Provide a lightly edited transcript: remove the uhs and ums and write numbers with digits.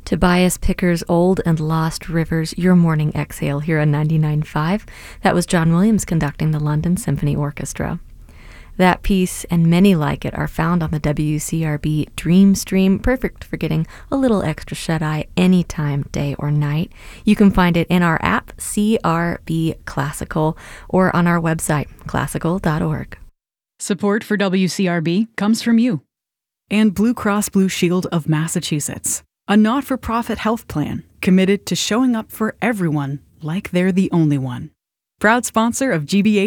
Tobias Picker's Old and Lost Rivers, Your Morning Exhale here on 99.5. That was John Williams conducting the London Symphony Orchestra. That piece and many like it are found on the WCRB Dream Stream, perfect for getting a little extra shut-eye anytime, day or night. You can find it in our app, CRB Classical, or on our website, classical.org. Support for WCRB comes from you and Blue Cross Blue Shield of Massachusetts, a not-for-profit health plan committed to showing up for everyone like they're the only one. Proud sponsor of GBH